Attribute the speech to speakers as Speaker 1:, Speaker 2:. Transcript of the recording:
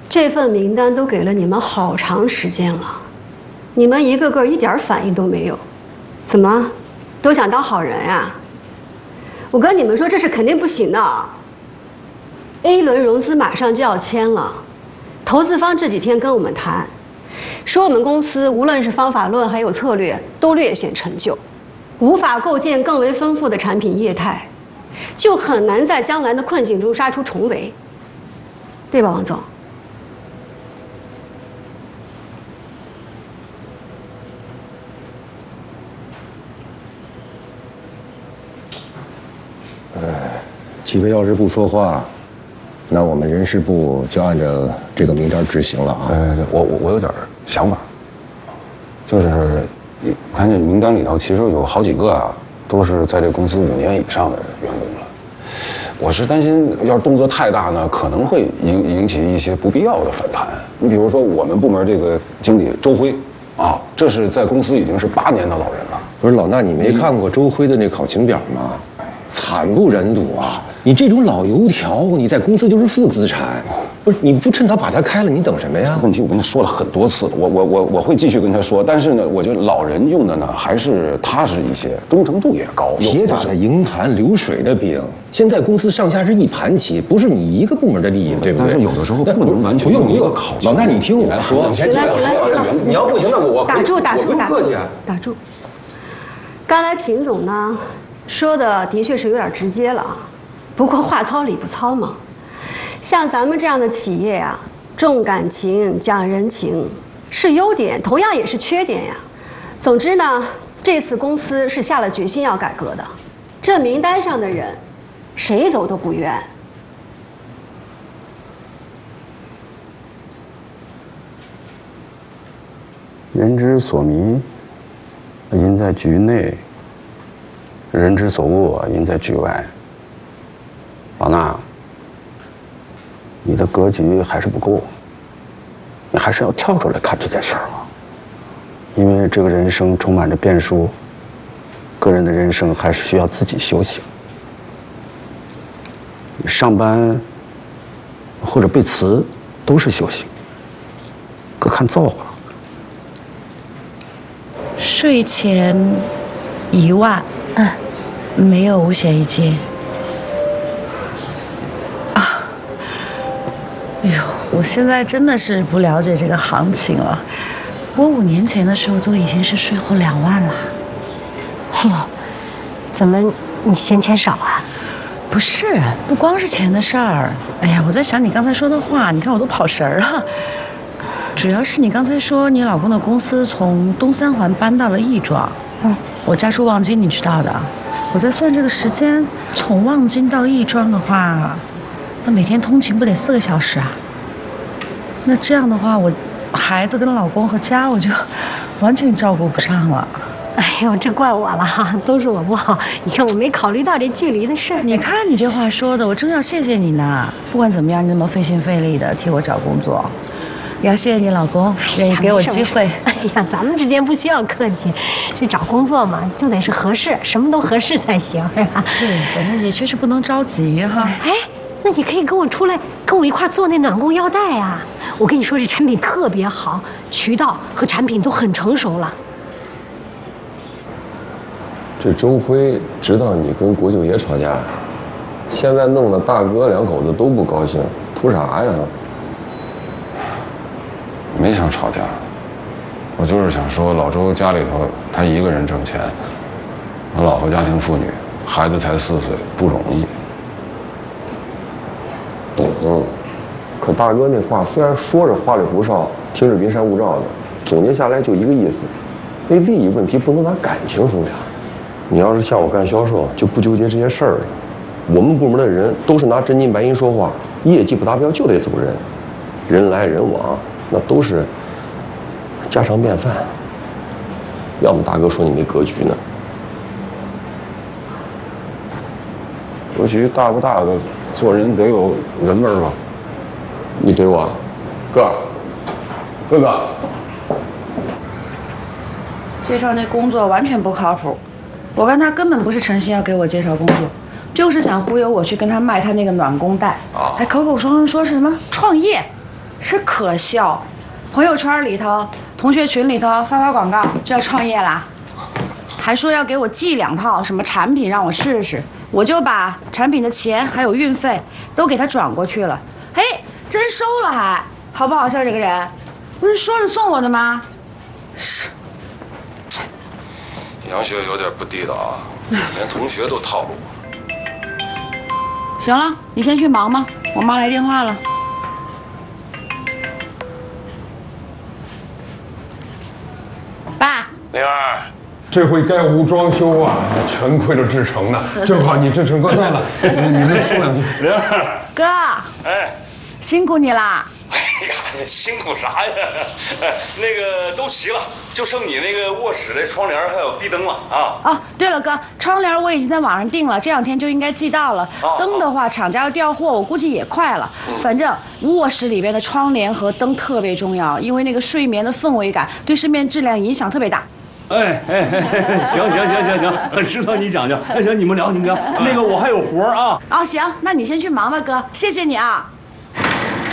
Speaker 1: 这份名单都给了你们好长时间了，你们一个个一点反应都没有，怎么，都想当好人呀？我跟你们说，这是肯定不行的。A 轮融资马上就要签了，投资方这几天跟我们谈，说我们公司无论是方法论还有策略都略显陈旧，无法构建更为丰富的产品业态，就很难在将来的困境中杀出重围，对吧，王总？
Speaker 2: 齐飞要是不说话，那我们人事部就按照这个名单执行了啊。
Speaker 3: 我有点想法，就是你看这名单里头，其实有好几个啊，都是在这公司5年以上的员工了。我是担心，要是动作太大呢，可能会引起一些不必要的反弹。你比如说，我们部门这个经理周辉，啊，这是在公司已经是8年的老人了。
Speaker 2: 不是老衲，你没看过周辉的那考勤表吗？惨不忍睹啊！你这种老油条，你在公司就是负资产。不是你不趁早把他开了，你等什么呀？
Speaker 3: 问题我跟他说了很多次了，我会继续跟他说，但是呢，我觉得老人用的呢还是踏实一些，忠诚度也高。
Speaker 2: 铁打的营盘流水的兵，现在公司上下是一盘棋，不是你一个部门的利益，对不对？
Speaker 3: 但是有的时候不能完全用一个考勤。
Speaker 2: 老衲，你听我说。
Speaker 1: 行了，
Speaker 2: 你要不行，那我
Speaker 1: 打住，
Speaker 2: 客气啊，
Speaker 1: 打住。刚才秦总呢说的的确是有点直接了啊，不过话糙理不糙嘛。像咱们这样的企业呀，重感情、讲人情是优点，同样也是缺点呀。总之呢，这次公司是下了决心要改革的，这名单上的人，谁走都不冤。
Speaker 3: 人之所迷，因在局内；人之所恶，因在局外。老衲，你的格局还是不够，你还是要跳出来看这件事儿啊。因为这个人生充满着变数，个人的人生还是需要自己修行。你上班或者被辞，都是修行，各看造化。
Speaker 4: 税前1万，没有5险1金。啊，哎呦，我现在真的是不了解这个行情了。我5年前的时候都已经是税后2万了。
Speaker 5: 哎呦，怎么你嫌钱少啊？
Speaker 4: 不是，不光是钱的事儿。哎呀，我在想你刚才说的话，你看我都跑神儿了。主要是你刚才说你老公的公司从东三环搬到了亦庄，我家住望京，你知道的。我在算这个时间，从望京到亦庄的话，那每天通勤不得4个小时啊？那这样的话，我孩子跟老公和家我就完全照顾不上了。
Speaker 5: 哎呦，这怪我了哈，都是我不好。你看我没考虑到这距离的事儿。
Speaker 4: 你看你这话说的，我真要谢谢你呢。不管怎么样，你那么费心费力的替我找工作。也要谢谢你老公，愿意给我机会。
Speaker 5: 哎呀，咱们之间不需要客气，这找工作嘛，就得是合适，什么都合适才行，是吧？
Speaker 4: 对，反正也确实不能着急哈。
Speaker 5: 哎，那你可以跟我出来，跟我一块做那暖宫腰带啊！我跟你说，这产品特别好，渠道和产品都很成熟了。
Speaker 2: 这周辉知道你跟国舅爷吵架，现在弄得大哥2口子都不高兴，图啥呀？
Speaker 3: 没想吵架，我就是想说，老周家里头他一个人挣钱，他老婆家庭妇女，孩子才4岁，不容易。
Speaker 2: 可大哥那话虽然说着花里胡哨，听着云山雾罩的，总结下来就一个意思：那利益问题不能拿感情衡量。你要是像我干销售，就不纠结这些事儿了。我们部门的人都是拿真金白银说话，业绩不达标就得走人，人来人往。那都是家常便饭，要么大哥说你没格局呢。
Speaker 3: 格局大不大的，做人得有人味儿吧。
Speaker 2: 你怼我，
Speaker 3: 哥哥，
Speaker 4: 介绍那工作完全不靠谱，我看他根本不是诚心要给我介绍工作，就是想忽悠我去跟他卖他那个暖宫带，还口口声声说是什么创业。 是可笑。朋友圈里头、同学群里头发广告就要创业啦，还说要给我寄2套什么产品让我试试，我就把产品的钱还有运费都给他转过去了。嘿，真收了还，好不好笑？这个人不是说着送我的吗？是。
Speaker 2: 杨学有点不地道啊，连同学都套路我。
Speaker 4: 行了，你先去忙吧，我妈来电话了。爸，
Speaker 6: 灵儿，这回该屋装修啊，全亏了志成呢。正好你志成哥在了，你再说2句。
Speaker 7: 灵儿，
Speaker 4: 哥，
Speaker 7: 哎，
Speaker 4: 辛苦你啦。
Speaker 7: 哎呀，这辛苦啥呀？那个都齐了，就剩你那个卧室的窗帘还有壁灯了啊。
Speaker 4: 哦，对了，哥，窗帘我已经在网上订了，这2天就应该寄到了。灯的话，厂家要调货，我估计也快了。反正卧室里边的窗帘和灯特别重要，因为那个睡眠的氛围感对睡眠质量影响特别大。
Speaker 7: 哎，行，知道你讲究。那行，你们聊。那个我还有活啊。
Speaker 4: 哦，行，那你先去忙吧，哥，谢谢你啊。